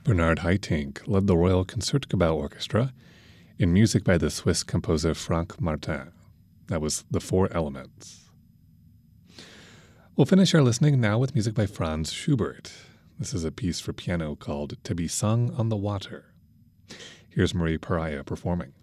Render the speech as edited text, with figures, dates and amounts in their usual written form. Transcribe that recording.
Bernard Haitink led the Royal Concertgebouw Orchestra in music by the Swiss composer Franck Martin. That was The Four Elements. We'll finish our listening now with music by Franz Schubert. This is a piece for piano called To Be Sung on the Water. Here's Marie Pariah performing.